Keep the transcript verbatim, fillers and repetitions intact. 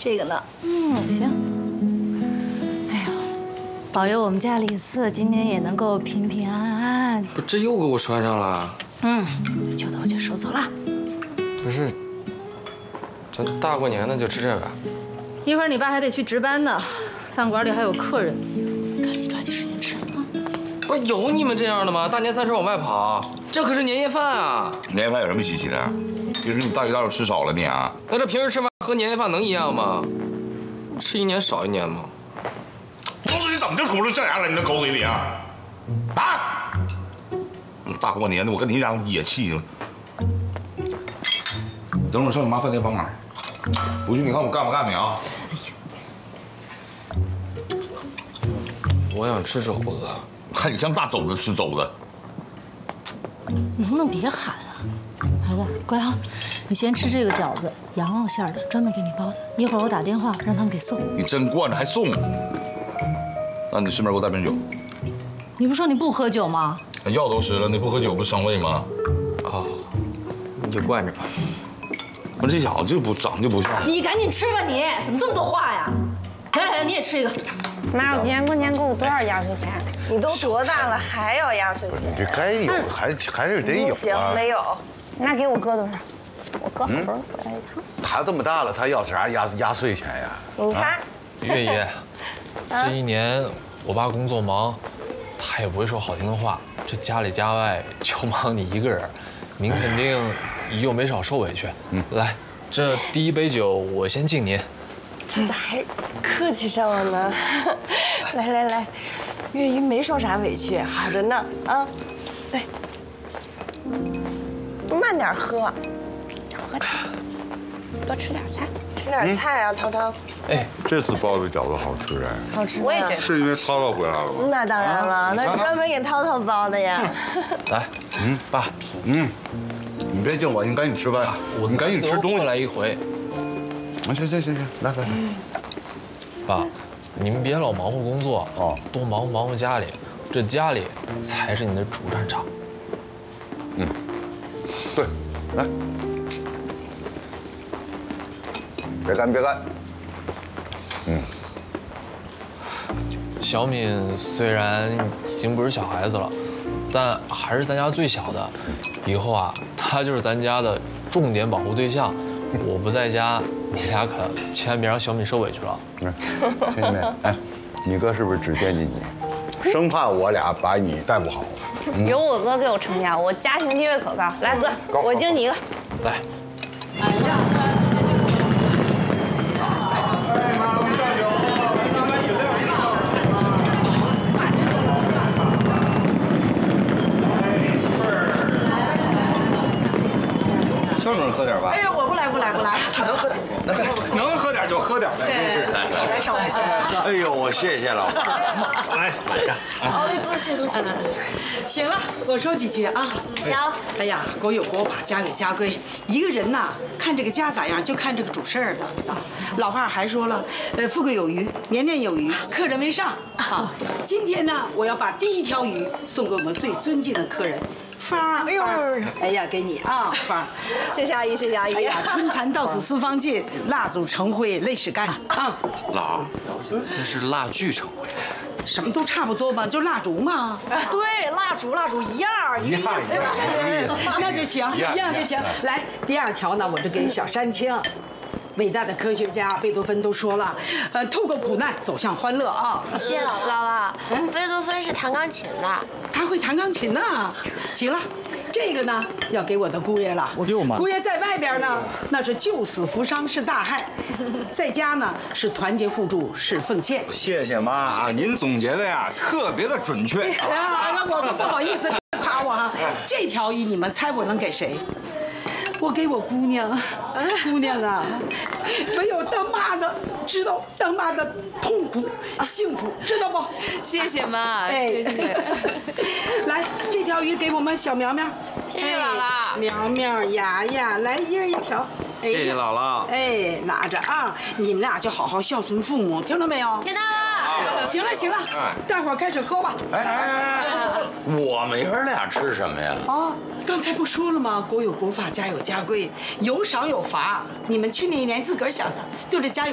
这个呢，嗯，行。哎呦，保佑我们家李四今年也能够平平安安。 不，这又给我拴上了。 嗯，就当我就收走了。 不是，这大过年的就吃这个？ 一会儿你爸还得去值班呢，饭馆里还有客人，赶紧抓紧时间吃啊！ 不是有你们这样的吗？大年三十往外跑，这可是年夜饭啊！ 年夜饭有什么稀奇的？平时你大鱼大肉吃少了你啊？ 那这平时吃饭和年夜饭能一样吗？吃一年少一年吗？ 狗子，你怎么就出了这样了？你那狗嘴里啊！啊！大过年的，我跟你俩野气了。等会儿上你妈饭店帮忙，不去你看我干不干你啊？ 我想吃肘子， 我看你像大肘子吃肘子。 能不能别喊啊，儿子，乖哈，你先吃这个饺子，羊肉馅的，专门给你包的。一会儿我打电话让他们给送。 你真惯着还送？那你顺便给我带瓶酒。 你不说你不喝酒吗？ 药都吃了，你不喝酒不伤胃吗？ 哦，你就惯着吧。 我这小子就不长就不像。 你赶紧吃吧你，怎么这么多话呀？来来来，你也吃一个。 妈，我今年过年给我多少压岁钱？ 你都多大了还要压岁钱？ 你这该有，还还是得有啊。 行，没有。 那给我哥多少？我哥好不容易回来一趟。 他这么大了，他要啥压压岁钱呀？ 你看， 月爷，这一年我爸工作忙，他也不会说好听的话，这家里家外就忙你一个人，您肯定又没少受委屈。嗯，来，这第一杯酒我先敬您。 这咋还客气上了呢？来来来，月姨没受啥委屈，好着呢啊！来，慢点喝， 少喝点，多吃点菜， 吃点菜啊，涛涛。 哎， 这次包的饺子好吃哎， 好吃。我也觉得。 是因为涛涛回来了吗？ 那当然了，那是专门给涛涛包的呀。 来，嗯，爸， 嗯，你别敬我，你赶紧吃饭， 我你赶紧吃东西。 过来一回。 行行行行，来来来。 爸，你们别老忙活工作哦，多忙活忙活家里，这家里才是你的主战场。 嗯，对，来，别干别干。嗯， 小敏虽然已经不是小孩子了，但还是咱家最小的。以后啊，她就是咱家的重点保护对象。我不在家，你俩可千万别让小敏受委屈了。 兄弟们，哎，你哥是不是只惦记你，生怕我俩把你带不好？ 有我哥给我撑腰，我家庭地位可高。来哥，我敬你一个。 来。 哎呀，今天这过节。哎妈，我大酒，拿把饮料一道。 小勇喝点吧。 哎呀，我不来不来不来， 他能喝点，能喝点，能喝点就喝点呗，真是。 来上来上来。 哎呦，我谢谢了。来，来着。 好嘞，多谢多谢。行了，我说几句啊。 行。 哎呀，国有国法，家有家规，一个人呐，看这个家咋样，就看这个主事儿的啊。老话还说了，呃，富贵有余，年年有余，客人为上啊。今天呢，我要把第一条鱼送给我们最尊敬的客人。芳儿，哎呦，哎呀，给你啊，芳儿， 谢谢阿姨，谢谢阿姨。 哎呀，春蚕到死丝方尽，蜡烛成灰泪始干啊。 蜡，那是蜡炬成灰。 什么都差不多嘛，就蜡烛嘛。对，蜡烛蜡烛一样，一个意思。那就行，一样就行。来，第二条呢，我就给小山青。伟大的科学家贝多芬都说了，呃，透过苦难走向欢乐啊。 谢姥姥，贝多芬是弹钢琴的， 他会弹钢琴呢。行了，这个呢要给我的姑爷了。姑爷在外边呢，那是救死扶伤，是大害；在家呢是团结互助，是奉献。 谢谢妈啊，您总结的呀特别的准确。 啊，那我都不好意思夸我哈。这条鱼你们猜我能给谁？我给我姑娘，姑娘啊，没有当妈的知道当妈的痛苦、幸福，知道不？ 谢谢妈， 谢谢。来，这条鱼给我们小苗苗， 谢谢姥姥。 苗苗、雅雅，来一人一条。 谢谢姥姥。 哎，拿着啊，你们俩就好好孝顺父母，听到没有？ 听到了。 行了行了，大伙儿开始喝吧。 哎哎哎，我们爷儿俩吃什么呀？ 啊。刚才不说了吗？国有国法，家有家规，有赏有罚。你们去年一年自个儿想想，对这家有。